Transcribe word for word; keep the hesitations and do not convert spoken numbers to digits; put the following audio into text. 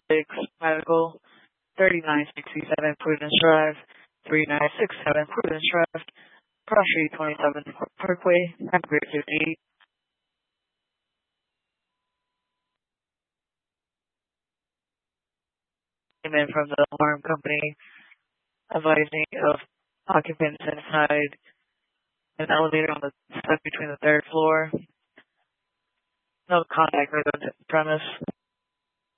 six Medical, thirty-nine sixty-seven Prudence Drive, thirty-nine sixty-seven Prudence Drive, Cross Street twenty-seven Parkway, Grade fifty-eight. Came in from the alarm company advising of occupants inside an elevator on the step between the third floor. No contact with the premise.